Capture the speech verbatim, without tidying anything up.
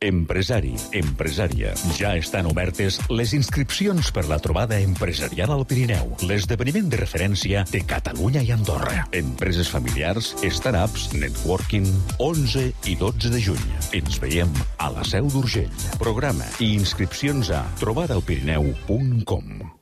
Empresari, empresària. Ja estan obertes les inscripcions per la trobada empresarial al Pirineu, l'esdeveniment de referència de Catalunya i Andorra. Empreses familiars, startups, networking, onze i dotze de juny. Ens veiem a la Seu d'Urgell. Programa i inscripcions a trobada al pirineu punt com.